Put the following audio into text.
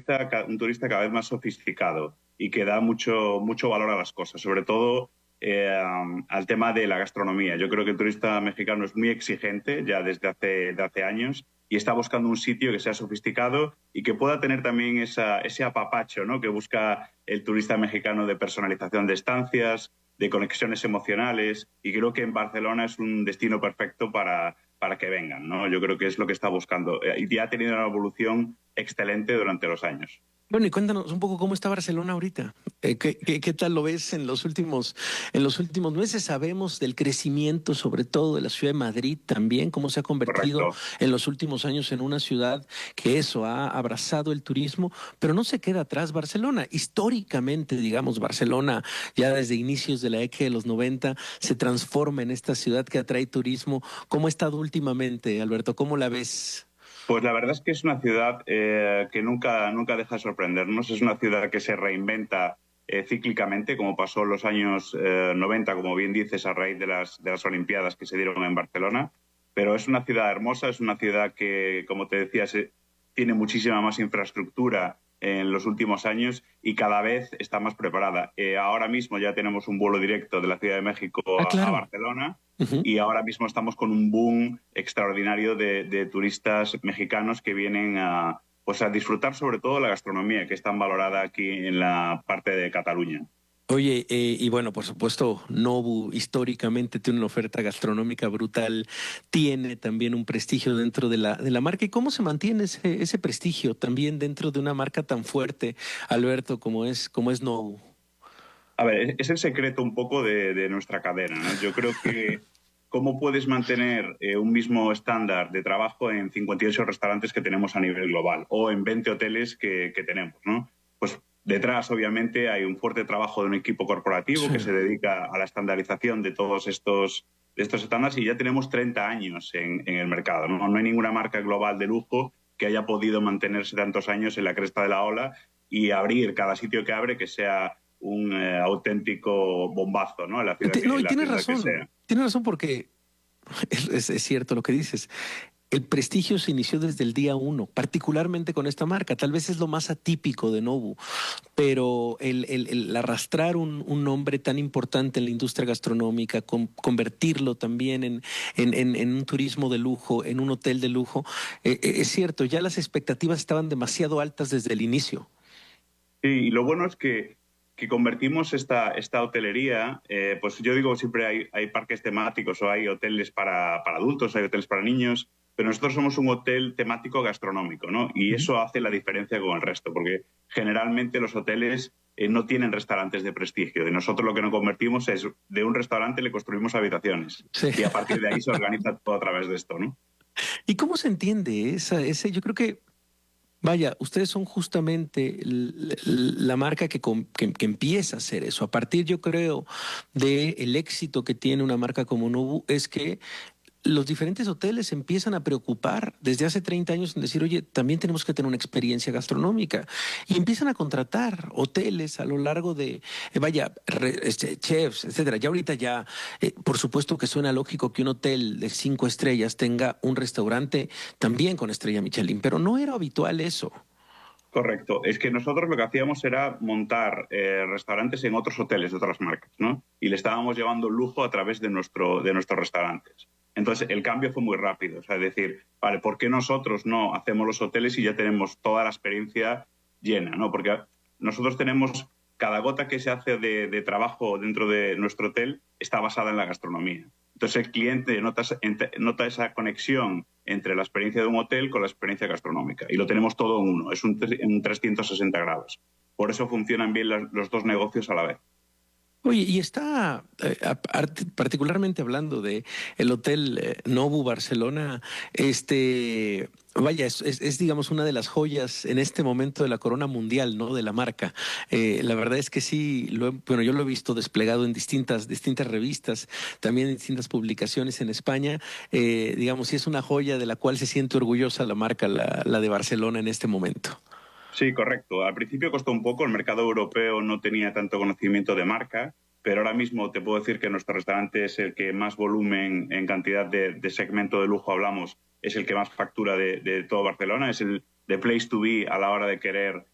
un turista cada vez más sofisticado y que da mucho valor a las cosas, sobre todo al tema de la gastronomía. Yo creo que el turista mexicano es muy exigente ya desde hace años y está buscando un sitio que sea sofisticado y que pueda tener también ese apapacho, ¿no?, que busca el turista mexicano, de personalización de estancias, de conexiones emocionales, y creo que en Barcelona es un destino perfecto para que vengan, ¿no? Yo creo que es lo que está buscando y ha tenido una evolución excelente durante los años. Bueno, y cuéntanos un poco cómo está Barcelona ahorita. ¿Qué tal lo ves en los últimos meses? Sabemos del crecimiento, sobre todo de la ciudad de Madrid también, cómo se ha convertido Correcto. en los últimos años en una ciudad que eso ha abrazado el turismo, pero no se queda atrás Barcelona. Históricamente, digamos, Barcelona ya desde inicios de la década de los 90 se transforma en esta ciudad que atrae turismo. ¿Cómo ha estado últimamente, Alberto? ¿Cómo la ves? Pues la verdad es que es una ciudad que nunca deja de sorprendernos. Es una ciudad que se reinventa cíclicamente, como pasó en los años 90, como bien dices, a raíz de las Olimpiadas que se dieron en Barcelona. Pero es una ciudad hermosa, es una ciudad que, como te decía, tiene muchísima más infraestructura en los últimos años y cada vez está más preparada. Ahora mismo ya tenemos un vuelo directo de la Ciudad de México Ah, a claro. Barcelona. Ujú. Y ahora mismo estamos con un boom extraordinario de turistas mexicanos que vienen pues a disfrutar sobre todo la gastronomía, que es tan valorada aquí en la parte de Cataluña. Oye, y bueno, por supuesto, Nobu históricamente tiene una oferta gastronómica brutal, tiene también un prestigio dentro de la marca. ¿Y cómo se mantiene ese prestigio también dentro de una marca tan fuerte, Alberto, como es Nobu? A ver, es el secreto un poco de nuestra cadena, ¿no? Yo creo que cómo puedes mantener un mismo estándar de trabajo en 58 restaurantes que tenemos a nivel global o en 20 hoteles que tenemos, ¿no? Pues detrás, obviamente, hay un fuerte trabajo de un equipo corporativo Sí. que se dedica a la estandarización de todos estos estándares, y ya tenemos 30 años en el mercado, ¿no? No hay ninguna marca global de lujo que haya podido mantenerse tantos años en la cresta de la ola y abrir cada sitio que abre que sea un auténtico bombazo, ¿no?, No, y en la ciudad que sea. tienes razón porque es cierto lo que dices. El prestigio se inició desde el día uno, particularmente con esta marca. Tal vez es lo más atípico de Nobu, pero el arrastrar un nombre tan importante en la industria gastronómica, convertirlo también en un turismo de lujo, en un hotel de lujo, es cierto, ya las expectativas estaban demasiado altas desde el inicio. Sí, y lo bueno es que convertimos esta hotelería, pues yo digo siempre hay parques temáticos o hay hoteles para adultos, hay hoteles para niños, pero nosotros somos un hotel temático gastronómico, ¿no? Y Ujú. eso hace la diferencia con el resto, porque generalmente los hoteles no tienen restaurantes de prestigio, y nosotros lo que nos convertimos es, de un restaurante le construimos habitaciones, Sí. y a partir de ahí se organiza todo a través de esto, ¿no? ¿Y cómo se entiende yo creo que vaya, ustedes son justamente la marca que empieza a hacer eso. A partir, yo creo, del éxito que tiene una marca como Nobu, es que los diferentes hoteles se empiezan a preocupar desde hace 30 años en decir, oye, también tenemos que tener una experiencia gastronómica. Y empiezan a contratar hoteles a lo largo de, chefs, etcétera. Ya ahorita ya, por supuesto que suena lógico que un hotel de 5 estrellas tenga un restaurante también con estrella Michelin, pero no era habitual eso. Correcto. Es que nosotros lo que hacíamos era montar restaurantes en otros hoteles de otras marcas, ¿no? Y le estábamos llevando lujo a través de nuestros restaurantes. Entonces, el cambio fue muy rápido. O sea, es decir, vale, ¿por qué nosotros no hacemos los hoteles y ya tenemos toda la experiencia llena, ¿no? Porque nosotros tenemos cada gota que se hace de trabajo dentro de nuestro hotel está basada en la gastronomía. Entonces, el cliente nota esa conexión entre la experiencia de un hotel con la experiencia gastronómica. Y lo tenemos todo en uno, es un 360 grados. Por eso funcionan bien los dos negocios a la vez. Oye, y está particularmente hablando de el Hotel Nobu Barcelona, vaya, digamos una de las joyas en este momento de la corona mundial, ¿no? De la marca. La verdad es que sí, bueno, yo lo he visto desplegado en distintas revistas, también en distintas publicaciones en España. Digamos, sí es una joya de la cual se siente orgullosa la marca, la de Barcelona en este momento. Sí, correcto. Al principio costó un poco, el mercado europeo no tenía tanto conocimiento de marca, pero ahora mismo te puedo decir que nuestro restaurante es el que más volumen en cantidad de segmento de lujo hablamos, es el que más factura de todo Barcelona, es el de place to be a la hora de querer